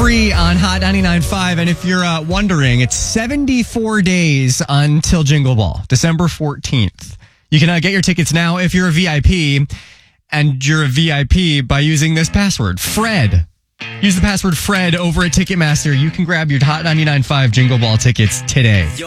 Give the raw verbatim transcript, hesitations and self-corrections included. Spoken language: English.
free on Hot ninety-nine point five. And if you're uh, wondering, it's seventy-four days until Jingle Ball, December fourteenth. You can uh, get your tickets now if you're a V I P, and you're a V I P by using this password, Fred. Use the password Fred over at Ticketmaster. You can grab your Hot ninety-nine point five Jingle Ball tickets today.